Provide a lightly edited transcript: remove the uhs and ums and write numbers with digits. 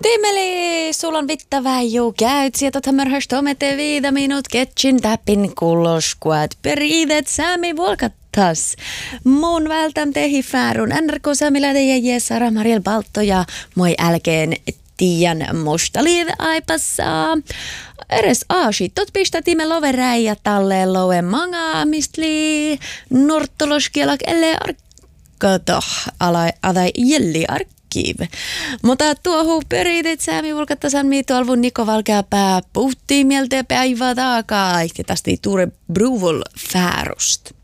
Timmeli, sulla on vittavää juu käyt, sieltä tämärhäs tomete 5 minut ketsin täpin kulloskuat. Peridet säämi volkattas. Mun välttäm tehi fäärun NRK Saamilahden ja Sara Mariel Balto ja moi älkeen tiiän musta liive aipassa. Eres aasit, tot pistätimme love räijä talleen loe mangaamistli norttoloskielak elle arkatoh alai jelli arkiv. Mutta tuohon peritet säämi vulkattasan miitualvun Niko Valkeapää puhuttiin mieltä päivä takaa. Ja tästä tuure bruvol fäärust.